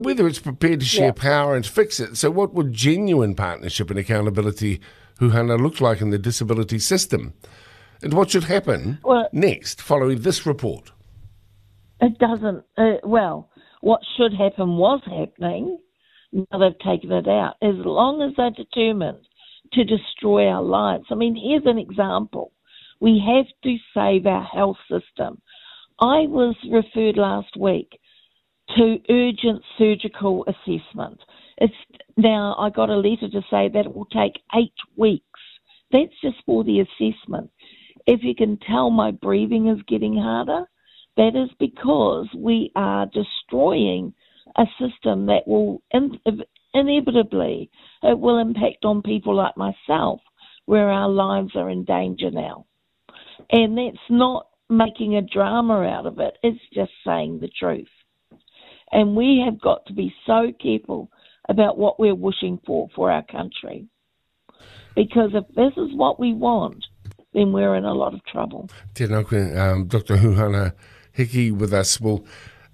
whether it's prepared to share Yeah. power and fix it. So what would genuine partnership and accountability Huhana look like in the disability system? And what should happen Well, next following this report? it doesn't. What should happen was happening. Now they've taken it out. As long as they're determined to destroy our lives. I mean, here's an example. We have to save our health system. I was referred last week to urgent surgical assessment. Now I got a letter to say that it will take 8 weeks. That's just for the assessment. If you can tell my breathing is getting harder, that is because we are destroying a system that will inevitably, it will impact on people like myself, where our lives are in danger now. And that's not making a drama out of it, it's just saying the truth. And we have got to be so careful about what we're wishing for our country. Because if this is what we want, then we're in a lot of trouble. Tēnā koe, Dr. Huhana Hiki with us. Well,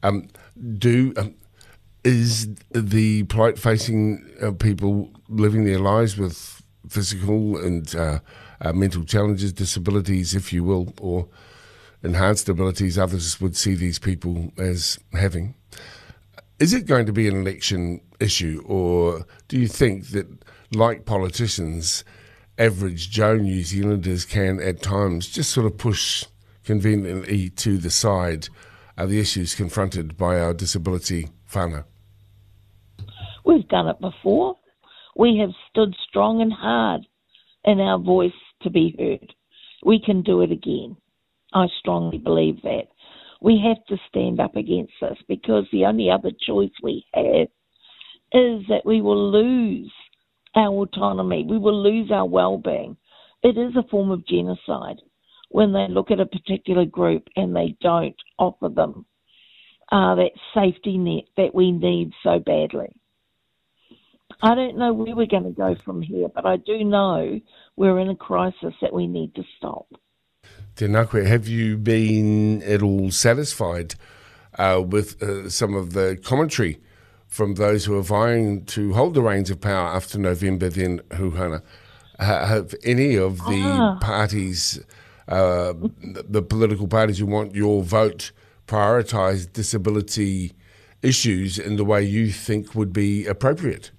is the plight facing people living their lives with physical and mental challenges, disabilities, if you will, or enhanced abilities others would see these people as having, is it going to be an election issue, or do you think that, like politicians, average Joe New Zealanders can at times just sort of push conveniently to the side the issues confronted by our disability whānau? We've done it before. We have stood strong and hard in our voice to be heard. We can do it again. I strongly believe that. We have to stand up against this, because the only other choice we have is that we will lose our autonomy. We will lose our well-being. It is a form of genocide when they look at a particular group and they don't offer them that safety net that we need so badly. I don't know where we're going to go from here, but I do know we're in a crisis that we need to stop. Tēnā koe, have you been at all satisfied with some of the commentary from those who are vying to hold the reins of power after November then, Huhana? Have any of the parties, the political parties who want your vote, prioritise disability issues in the way you think would be appropriate?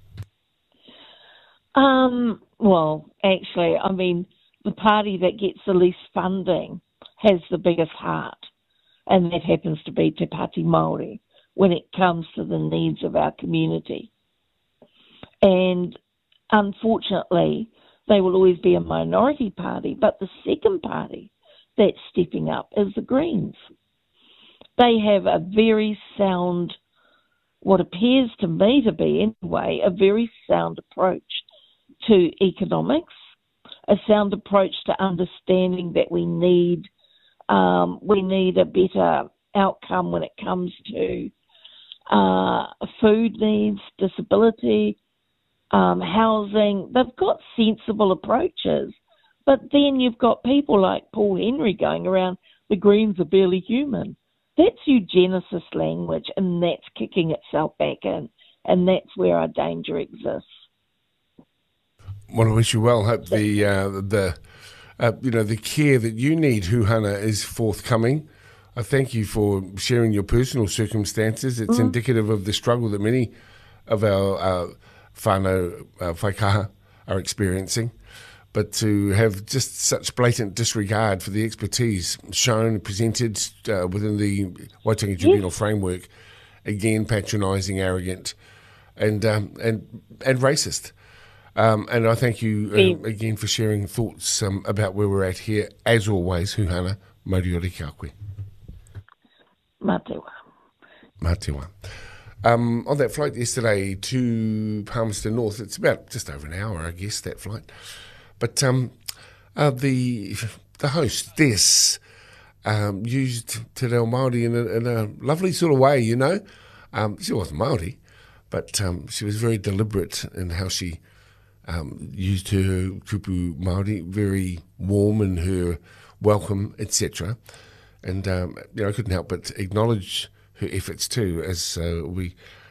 Well, actually, I mean, the party that gets the least funding has the biggest heart, and that happens to be Te Pāti Māori when it comes to the needs of our community. And unfortunately, they will always be a minority party, but the second party that's stepping up is the Greens. They have a very sound, what appears to me to be anyway, a very sound approach to economics, a sound approach to understanding that we need a better outcome when it comes to food needs, disability, housing. They've got sensible approaches, but then you've got people like Paul Henry going around, the Greens are barely human. That's eugenicist language, and that's kicking itself back in, and that's where our danger exists. Well, I wish you well. Hope the care that you need, Huhana, is forthcoming. I thank you for sharing your personal circumstances. It's indicative of the struggle that many of our whānau whaikaha are experiencing. But to have just such blatant disregard for the expertise shown, presented within the Waitangi Tribunal framework, again patronising, arrogant, and racist. And I thank you again for sharing thoughts about where we're at here. As always, Huhana, Moriori kia koe. Mā te wā. Mā te wā. On that flight yesterday to Palmerston North, it's about just over an hour, I guess, that flight. But the hostess used Te Reo Māori in a lovely sort of way, you know. She wasn't Māori, but she was very deliberate in how she used her kupu Māori, very warm in her welcome, etc. And I couldn't help but acknowledge her efforts too, as we